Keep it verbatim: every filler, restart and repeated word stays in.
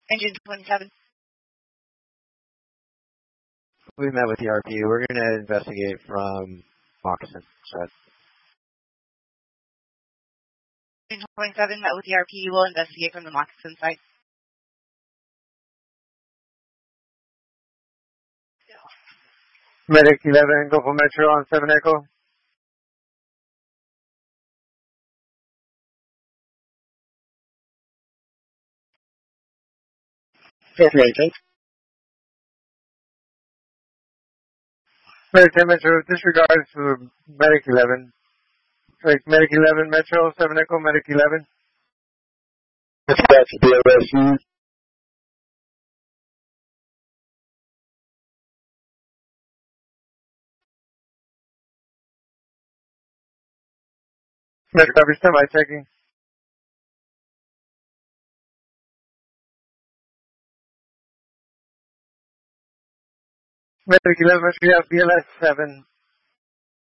Engine twenty-seven. We met with the R P U. We're going to investigate from Moccasin. So. Engine twenty-seven met with the R P U. We'll investigate from the Moccasin side. Medic eleven, go for Metro on seven Echo. Go for anything. Medic ten Metro, disregards for Medic eleven. Like Medic eleven Metro, seven Echo, Medic eleven. That's that's B O S U. Medic copy, semi checking. Medic eleven, Metro, yeah, B L S seven.